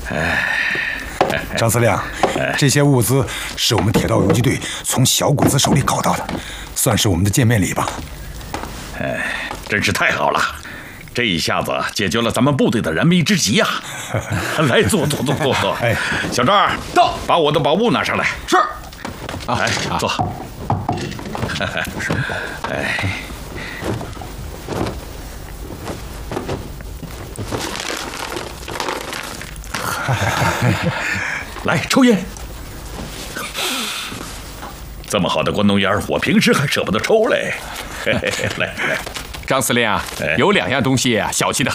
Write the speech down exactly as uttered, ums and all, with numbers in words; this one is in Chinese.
张司令，这些物资是我们铁道游击队从小鬼子手里搞到的，算是我们的见面礼吧。 哎，真是太好了，这一下子解决了咱们部队的燃眉之急呀！来，坐坐坐坐坐。哎，小赵到，把我的宝物拿上来。 是。 来，坐。什么宝？哎。来抽烟，这么好的关东烟，我平时还舍不得抽嘞。来来， 张司令啊，有两样东西啊，小气的